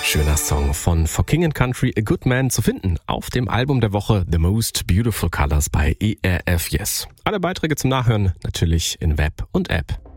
Schöner Song von For King and Country, A Good Man, zu finden auf dem Album der Woche The Most Beautiful Colors bei ERF Yes. Alle Beiträge zum Nachhören natürlich in Web und App.